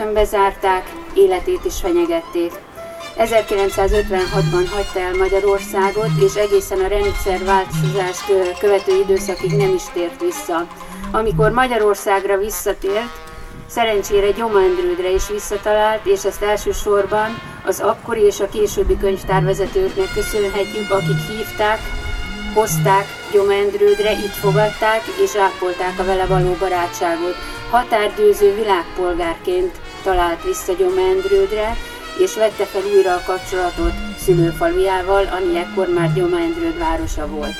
börtönbe zárták, életét is fenyegették. 1956-ban hagyta el Magyarországot, és egészen a rendszerváltozást követő időszakig nem is tért vissza. Amikor Magyarországra visszatért, szerencsére Gyoma Endrődre is visszatalált, és ezt elsősorban az akkori és a későbbi könyvtárvezetőknek köszönhetjük, akik hívták, hozták Gyoma Endrődre, itt fogadták és ápolták a vele való barátságot. Határgyőző világpolgárként talált vissza Gyoma Endrődre, és vette fel újra a kapcsolatot szülőfalujával, ami ekkor már Gyoma Endrőd városa volt.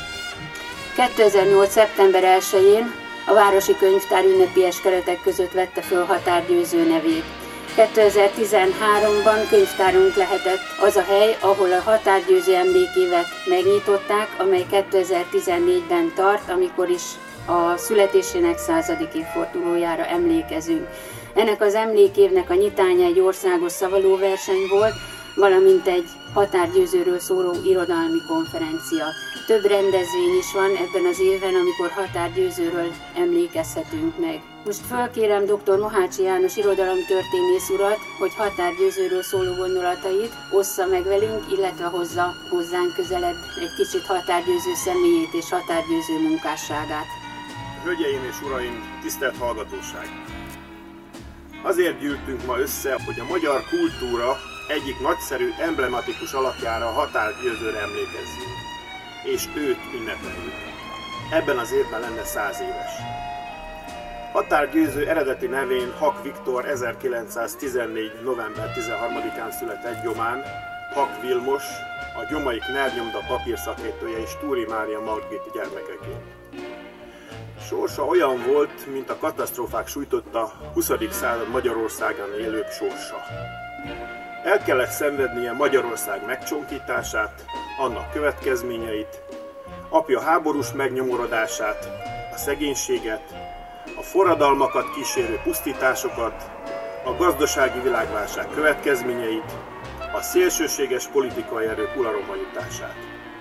2008. szeptember 1-én a Városi Könyvtár ünnepies keretek között vette föl Határgyőző nevét. 2013-ban könyvtárunk lehetett az a hely, ahol a Határgyőző emlékévet megnyitották, amely 2014-ben tart, amikor is a születésének 100. évfordulójára emlékezünk. Ennek az emlékévnek a nyitánya egy országos szavalóverseny volt, valamint egy határgyőzőről szóló irodalmi konferencia. Több rendezvény is van ebben az évben, amikor határgyőzőről emlékezhetünk meg. Most fölkérem dr. Mohácsi János irodalomtörténész urat, hogy határgyőzőről szóló gondolatait ossza meg velünk, illetve hozza hozzánk közelebb egy kicsit határgyőző személyét és határgyőző munkásságát. Hölgyeim és uraim, tisztelt hallgatóság! Azért gyűltünk ma össze, hogy a magyar kultúra egyik nagyszerű, emblematikus alakjára, a Határgyőzőre emlékezzünk, és őt ünnepeljük. Ebben az évben lenne 100 éves. Határgyőző eredeti nevén Hak Viktor 1914. november 13-án született Gyomán, Hak Vilmos, a gyomai Knerd-nyomda papírszakértője és Túri Mária Margit gyermekeként. Sorsa olyan volt, mint a katasztrófák sújtotta 20. század Magyarországon élők sorsa. El kellett szenvednie Magyarország megcsonkítását, annak következményeit, apja háborús megnyomorodását, a szegénységet, a forradalmakat kísérő pusztításokat, a gazdasági világválság következményeit, a szélsőséges politikai erők uralomba jutását.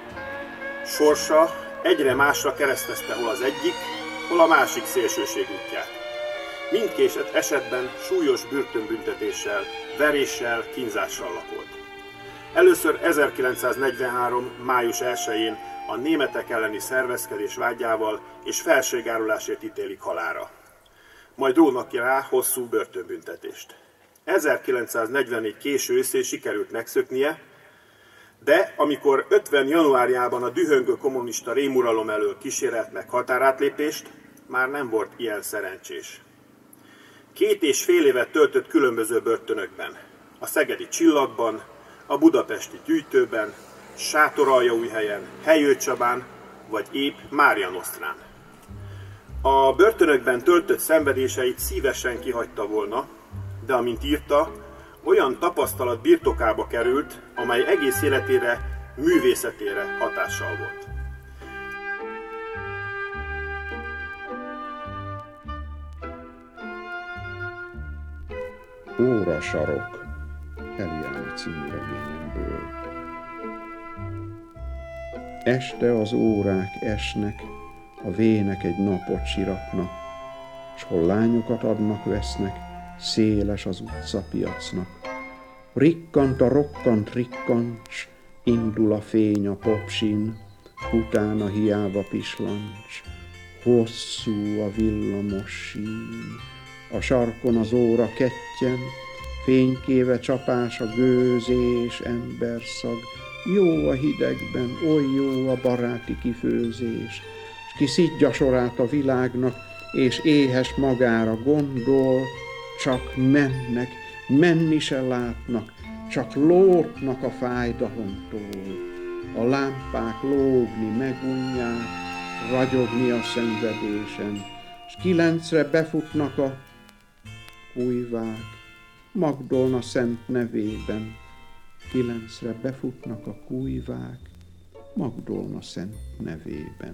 Sorsa egyre másra keresztezte hol az egyik, hol a másik szélsőség útját. Mindkét esetben súlyos börtönbüntetéssel, veréssel, kínzással lakolt. Először 1943. május 1-én a németek elleni szervezkedés vágyával és felségárulásért ítélik halálra. Majd rónak rá hosszú börtönbüntetést. 1944 késő őszén sikerült megszöknie, de amikor 50. januárjában a dühöngő kommunista rémuralom elől kísérelt meg határátlépést, már nem volt ilyen szerencsés. 2,5 évet töltött különböző börtönökben, a szegedi Csillagban, a budapesti Gyűjtőben, Sátoraljaújhelyen, Helyőcsabán, vagy épp Mária Nosztrán. A börtönökben töltött szenvedéseit szívesen kihagyta volna, de amint írta, olyan tapasztalat birtokába került, amely egész életére, művészetére hatással volt. Órasarok, Heliáni című regényemből. Este az órák esnek, a vének egy napot siratnak, s hol lányokat adnak-vesznek, széles az utcapiacnak. Rikkant a rokkant rikkancs, indul a fény a popsin, utána hiába pislancs, hosszú a villamos sín. A sarkon az óra kettyen, fénykéve csapás a gőzés, emberszag. Jó a hidegben, oly jó a baráti kifőzés, s ki szidja sorát a világnak, és éhes magára gondol, csak mennek, menni se látnak, csak lótnak a fájdalomtól. A lámpák lógni megunják, ragyogni a szenvedésen, s 9-re befutnak a kújvák, Magdolna szent nevében. 9-re befutnak a kújvák, Magdolna szent nevében.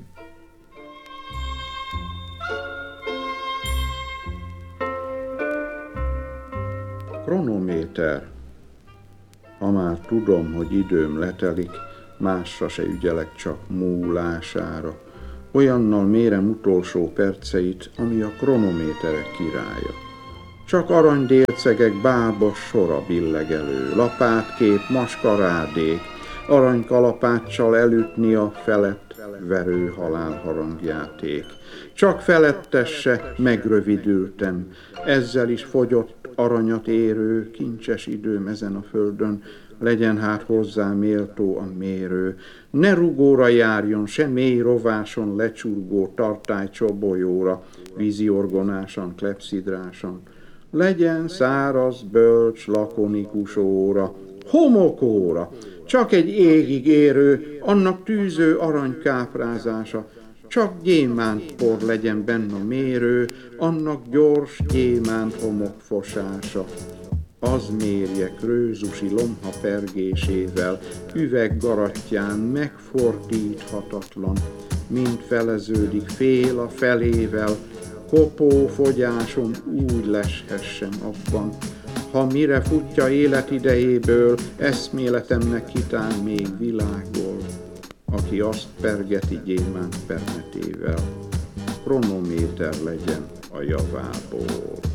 Kronométer. Ha már tudom, hogy időm letelik, másra se ügyelek, csak múlására. Olyannal mérem utolsó perceit, ami a kronométerek királya. csak aranydélcegek bábos sora billegelő, lapátkép, maskarádék, aranykalapáccsal elütni a felett verő halálharangjáték. Csak felettesse megrövidültem, ezzel is fogyott aranyat érő, kincses időm ezen a földön, legyen hát hozzá méltó a mérő, ne rugóra járjon, se mély rováson lecsurgó tartálycsobolyóra, víziorgonásan, klepszidrásan, legyen száraz, bölcs, lakonikus óra, homokóra, csak egy égig érő, annak tűző aranykáprázása, csak gyémántpor legyen benne a mérő, annak gyors gyémánt homokfosása. Az mérje krőzusi lomha pergésével, üveggarattyán megfordíthatatlan, mint feleződik fél a felével, kopó fogyáson úgy leshessen abban, ha mire futja életidejéből, eszméletemnek kitán még világból, aki azt pergeti gyémánt permetével, kronométer legyen a javából.